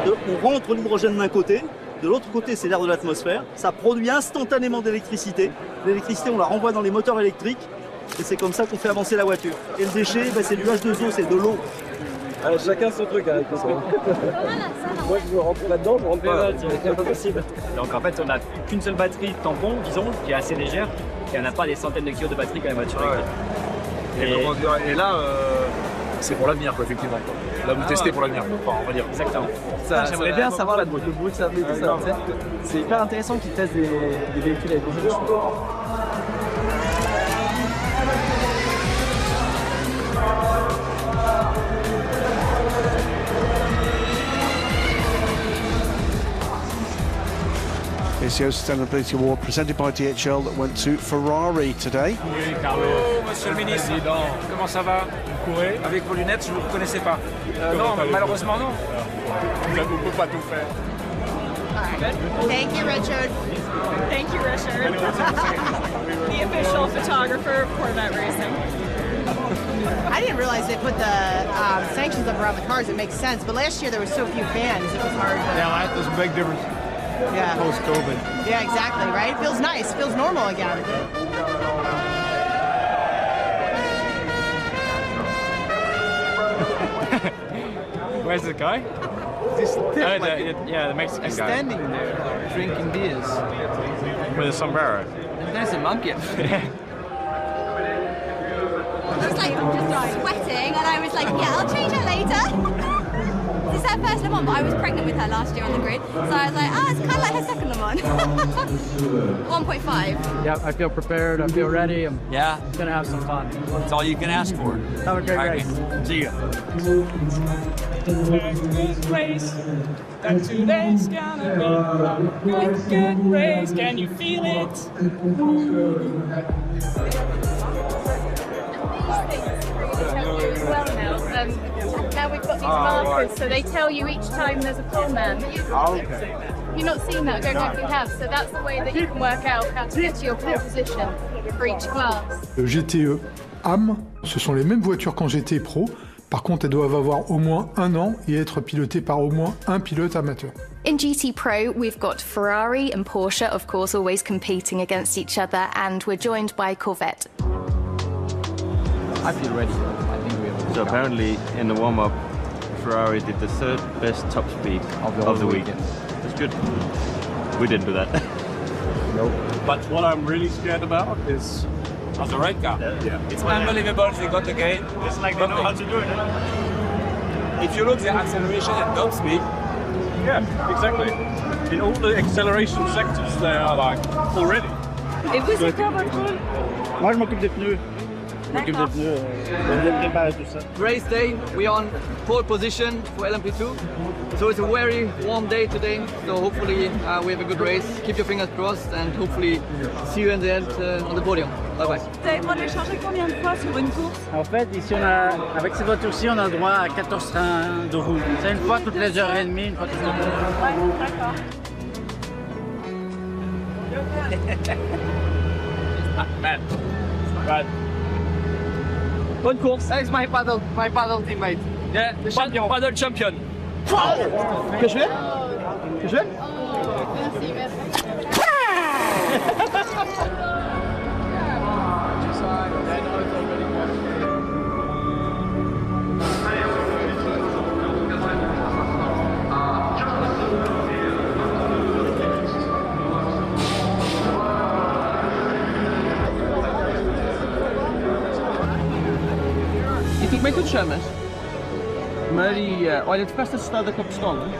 On rentre l'hydrogène d'un côté, de l'autre côté c'est l'air de l'atmosphère, ça produit instantanément d'électricité. L'électricité on la renvoie dans les moteurs électriques et c'est comme ça qu'on fait avancer la voiture. Et le déchet, c'est du H2O, c'est de l'eau. Chacun son truc, hein, moi je veux rentrer là-dedans, je rentre pas, c'est pas possible. Donc en fait on n'a qu'une seule batterie tampon, disons, qui est assez légère, et on n'a pas des centaines de kilos de batterie comme la voiture électrique. Et là, c'est pour l'avenir, quoi, effectivement. Là, vous testez pour l'avenir, enfin, on va dire. Exactement. J'aimerais bien savoir le bruit que ça fait, tout ça. C'est hyper intéressant qu'ils testent des véhicules avec des gens. SEO Sustainability Award presented by DHL that went to Ferrari today. Oui, Carlo. Monsieur le ministre, comment ça va? Vous courez? Avec vos lunettes, je ne vous reconnaissais pas. Non, malheureusement non. On ne peut pas tout faire. Thank you, Richard. Thank you, Richard. The official photographer of Corvette Racing. I didn't realize they put the sanctions up around the cars. It makes sense. But last year there were so few fans, it was hard. Yeah, there's a big difference. Yeah. Post-COVID. Yeah, exactly, right? It feels nice. It feels normal again. Where's the guy? The Mexican guy. Standing there, drinking beers. With a sombrero. And there's a monkey. I was like just sweating, and I was like, yeah, I'll change it later. This is her first Le Mans, but I was pregnant with her last year on the grid, so I was like, it's kind of like her second Le Mans. 1.5. Yeah, I feel prepared, I feel ready, I'm gonna have some fun. That's all you can ask for. Have a great race. See ya. Race, that today's gonna be a good race. Can you feel it? Now we've got these markers, so they tell you each time there's a pole man. Okay. You've not seen that, I don't know if you have, so that's the way that you can work out how to get to your pole position for each class. Le GTE AM, ce sont les mêmes voitures qu'en GT Pro. Par contre, elles doivent avoir au moins 1 an et être pilotées par au moins un pilote amateur. In GT Pro, we've got Ferrari and Porsche, of course, always competing against each other, and we're joined by Corvette. I feel ready. So apparently in the warm-up, Ferrari did the 3rd best top speed of the weekend. That's good. We didn't do that. Nope. But what I'm really scared about is the red car. Yeah. It's unbelievable they got the game. It's like they know how to do it. If you look at the acceleration and top speed. Yeah, exactly. In all the acceleration sectors, they are like already. Et vous, c'est quoi votre rôle? Moi je m'occupe des pneus. Je m'occupe des pneus, de préparer tout ça. Race day, we're on pole position for LMP2. So it's a very warm day today, so hopefully we have a good race. Keep your fingers crossed and hopefully see you in the end on the podium. Bye bye. Vous avez le droit de changer combien de fois sur une course? En fait, ici, avec cette voiture-ci, on a le droit à 14 trains de roue. C'est une fois toutes les heures et demie, une fois toutes les heures. Ouais, d'accord. Man. Right. Bonne course. That is my paddle teammate. Yeah, the champion. Paddle champion. Que je fais? Que je fais? Merci, merci. Die doet mij goed zwemmen. Maar die, oh, dit beste staat ik op stand.